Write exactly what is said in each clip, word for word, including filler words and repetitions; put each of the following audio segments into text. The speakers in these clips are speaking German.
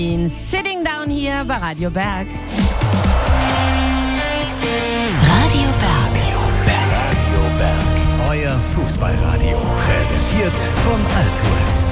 Sitting Down hier bei Radio Berg. Radio Berg. Radio Berg. Euer Fußballradio. Präsentiert von Altuis.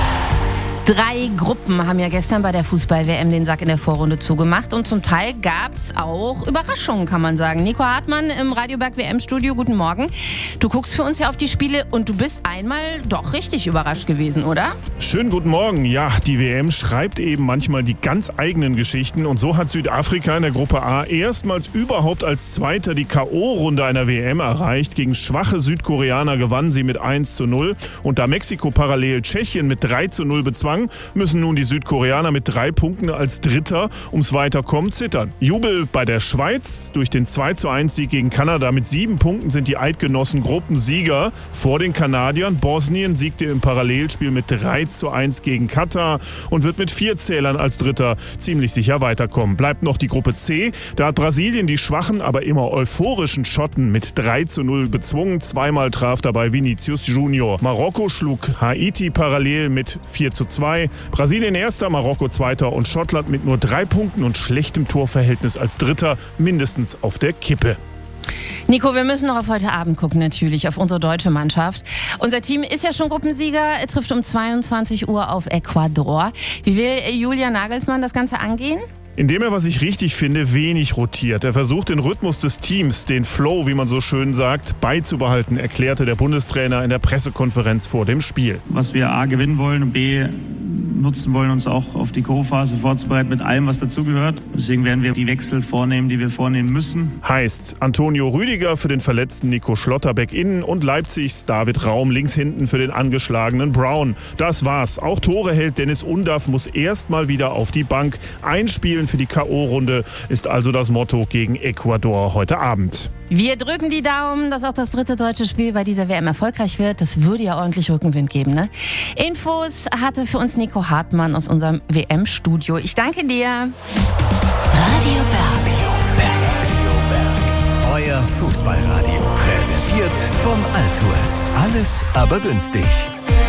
Drei Gruppen haben ja gestern bei der Fußball-W M den Sack in der Vorrunde zugemacht und zum Teil gab es auch Überraschungen, kann man sagen. Nico Hartmann im Radio Berg W M-Studio, guten Morgen. Du guckst für uns ja auf die Spiele und du bist einmal doch richtig überrascht gewesen, oder? Schönen guten Morgen. Ja, die W M schreibt eben manchmal die ganz eigenen Geschichten und so hat Südafrika in der Gruppe A erstmals überhaupt als Zweiter die K O-Runde einer W M erreicht. Gegen schwache Südkoreaner gewannen sie mit eins zu null und da Mexiko parallel Tschechien mit drei zu null bezwang, müssen nun die Südkoreaner mit drei Punkten als Dritter ums Weiterkommen zittern. Jubel bei der Schweiz. Durch den zwei zu eins Sieg gegen Kanada mit sieben Punkten sind die Eidgenossen Gruppensieger vor den Kanadiern. Bosnien siegte im Parallelspiel mit drei zu eins gegen Katar und wird mit vier Zählern als Dritter ziemlich sicher weiterkommen. Bleibt noch die Gruppe C. Da hat Brasilien die schwachen, aber immer euphorischen Schotten mit drei zu null bezwungen. Zweimal traf dabei Vinicius Junior. Marokko schlug Haiti parallel mit vier zu zwei. Brasilien erster, Marokko zweiter und Schottland mit nur drei Punkten und schlechtem Torverhältnis als Dritter mindestens auf der Kippe. Nico, wir müssen noch auf heute Abend gucken, natürlich, auf unsere deutsche Mannschaft. Unser Team ist ja schon Gruppensieger, er trifft um zweiundzwanzig Uhr auf Ecuador. Wie will Julian Nagelsmann das Ganze angehen? Indem er, was ich richtig finde, wenig rotiert. Er versucht den Rhythmus des Teams, den Flow, wie man so schön sagt, beizubehalten, erklärte der Bundestrainer in der Pressekonferenz vor dem Spiel. Was wir A gewinnen wollen und B nutzen wollen, uns auch auf die K O-Phase vorzubereiten mit allem, was dazugehört. Deswegen werden wir die Wechsel vornehmen, die wir vornehmen müssen. Heißt Antonio Rüdiger für den verletzten Nico Schlotterbeck innen und Leipzigs David Raum links hinten für den angeschlagenen Brown. Das war's. Auch Tore hält Dennis Undaff, muss erstmal wieder auf die Bank. Einspielen für die K O-Runde ist also das Motto gegen Ecuador heute Abend. Wir drücken die Daumen, dass auch das dritte deutsche Spiel bei dieser W M erfolgreich wird. Das würde ja ordentlich Rückenwind geben, ne? Infos hatte für uns Nico Hartmann aus unserem W M-Studio. Ich danke dir. Radio Berg. Radio Berg. Euer Fußballradio. Präsentiert von Altuis. Alles aber günstig.